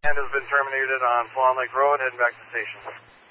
has been terminated on Swan Lake Road, heading back to the station.